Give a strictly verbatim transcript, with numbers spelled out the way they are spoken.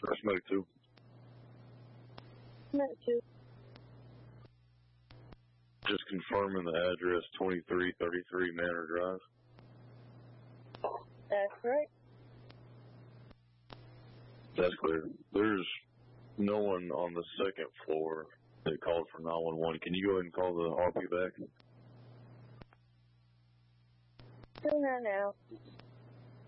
That's Smoke two. Smoke two. Just confirming the address, twenty-three thirty-three Manor Drive. That's correct. That's clear. There's no one on the second floor that called for nine one one. Can you go ahead and call the R P back? Doing that now.